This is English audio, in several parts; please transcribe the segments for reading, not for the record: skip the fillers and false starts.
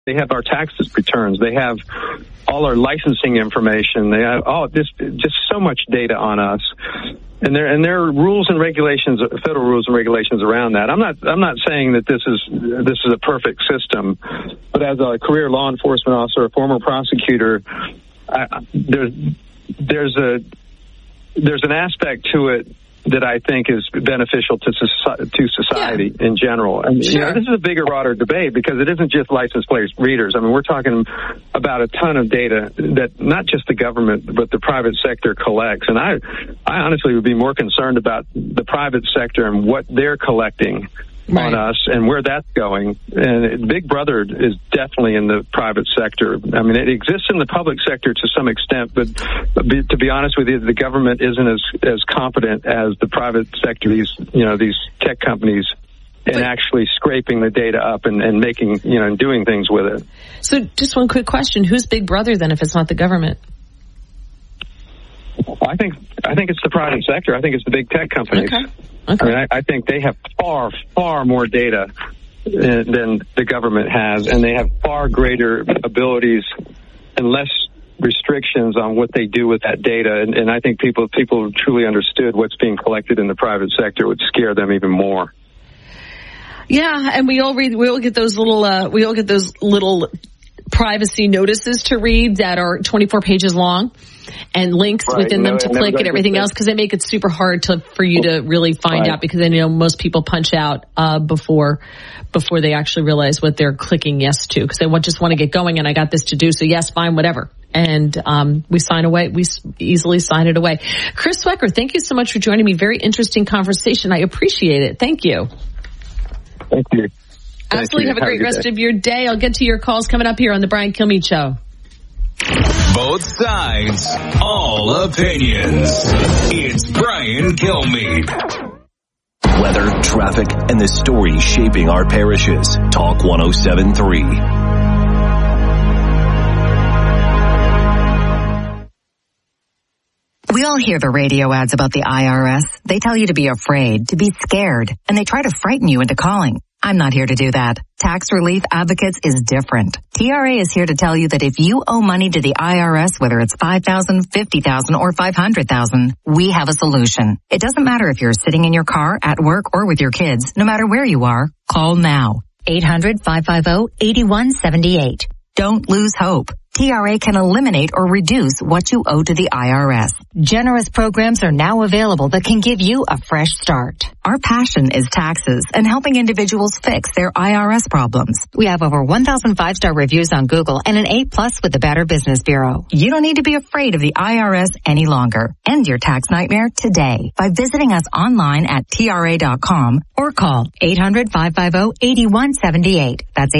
They have our tax returns. They have all our licensing information. They have just so much data on us. And there are rules and regulations, federal rules and regulations around that. I'm not saying that this is a perfect system, but as a career law enforcement officer, a former prosecutor, there's an aspect to it that I think is beneficial to society in general. And sure. This is a bigger, broader debate because it isn't just license plate readers. I mean, we're talking about a ton of data that not just the government, but the private sector collects. And I honestly would be more concerned about the private sector and what they're collecting on us and where that's going. And Big Brother is definitely in the private sector. I mean, it exists in the public sector to some extent, but to be honest with you, the government isn't as competent as the private sector, these tech companies, in actually scraping the data up and making, and doing things with it. So just one quick question. Who's Big Brother then if it's not the government? I think it's the private sector. I think it's the big tech companies. Okay. I mean, I think they have far, far more data than the government has, and they have far greater abilities and less restrictions on what they do with that data. And I think people who truly understood what's being collected in the private sector would scare them even more. Yeah, and we all get those little privacy notices to read that are 24 pages long and links within them to click and everything else, because they make it super hard for you to really find out, because I know most people punch out before they actually realize what they're clicking yes to, because they just want to get going and I got this to do, so yes, fine, whatever. And we easily sign it away. Chris Swecker, thank you so much for joining me. Very interesting conversation. I appreciate it. Thank you. Thank you. Absolutely. Have a great rest of your day. I'll get to your calls coming up here on the Brian Kilmeade Show. Both sides, all opinions. It's Brian Kilmeade. Weather, traffic, and the stories shaping our parishes. Talk 107.3. We all hear the radio ads about the IRS. They tell you to be afraid, to be scared, and they try to frighten you into calling. I'm not here to do that. Tax Relief Advocates is different. TRA is here to tell you that if you owe money to the IRS, whether it's $5,000, $50,000, or $500,000, we have a solution. It doesn't matter if you're sitting in your car, at work, or with your kids. No matter where you are, call now. 800-550-8178. Don't lose hope. TRA can eliminate or reduce what you owe to the IRS. Generous programs are now available that can give you a fresh start. Our passion is taxes and helping individuals fix their IRS problems. We have over 1,000 5-star reviews on Google and an A+ with the Better Business Bureau. You don't need to be afraid of the IRS any longer. End your tax nightmare today by visiting us online at TRA.com or call 800-550-8178. That's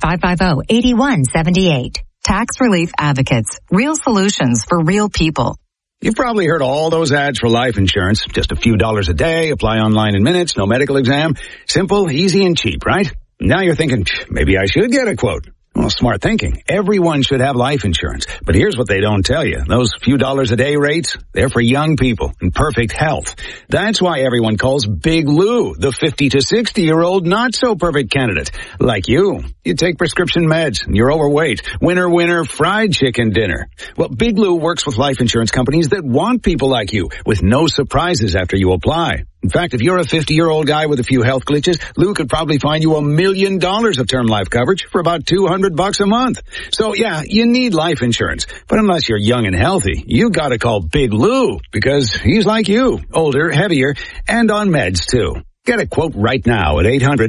800-550-8178. Tax Relief Advocates. Real solutions for real people. You've probably heard all those ads for life insurance. Just a few dollars a day, apply online in minutes, no medical exam. Simple, easy, and cheap, right? Now you're thinking, maybe I should get a quote. Well, smart thinking. Everyone should have life insurance. But here's what they don't tell you. Those few dollars a day rates, they're for young people in perfect health. That's why everyone calls Big Lou the 50 to 60-year-old not-so-perfect candidate. Like you. You take prescription meds, and you're overweight. Winner, winner, fried chicken dinner. Well, Big Lou works with life insurance companies that want people like you, with no surprises after you apply. In fact, if you're a 50-year-old guy with a few health glitches, Lou could probably find you $1 million of term life coverage for about $200 a month. So yeah, you need life insurance. But unless you're young and healthy, you gotta call Big Lou, because he's like you, older, heavier, and on meds too. Get a quote right now at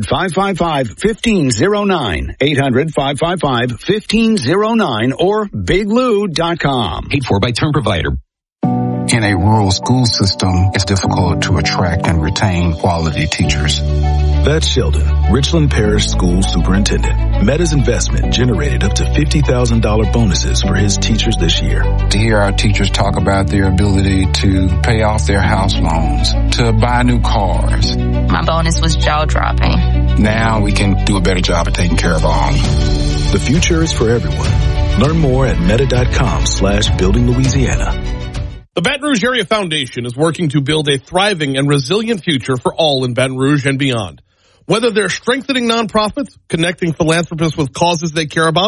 800-555-1509, 800-555-1509, or biglou.com. Paid for by Term Provider. In a rural school system, it's difficult to attract and retain quality teachers. That's Sheldon, Richland Parish School Superintendent. Meta's investment generated up to $50,000 bonuses for his teachers this year. To hear our teachers talk about their ability to pay off their house loans, to buy new cars. My bonus was jaw-dropping. Now we can do a better job of taking care of our own. The future is for everyone. Learn more at meta.com/Building Louisiana. The Baton Rouge Area Foundation is working to build a thriving and resilient future for all in Baton Rouge and beyond. Whether they're strengthening nonprofits, connecting philanthropists with causes they care about,